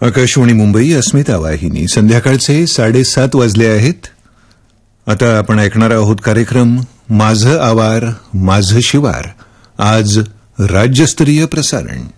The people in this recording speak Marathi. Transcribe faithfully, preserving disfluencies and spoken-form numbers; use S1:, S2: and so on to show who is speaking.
S1: आकाशवाणी मुंबई अस्मिता वाहिनी संध्याकाळचे साडेसात वाजले आहेत. आता आपण ऐकणार आहोत कार्यक्रम माझं आवार माझं शिवार. आज राज्यस्तरीय प्रसारण.